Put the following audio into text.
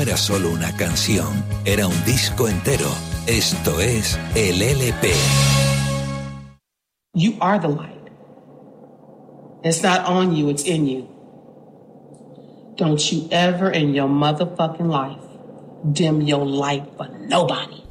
era solo una canción, era un disco entero. Esto es el LP. You are the light. It's not on you, it's in you. Don't you ever in your motherfucking life dim your light for nobody.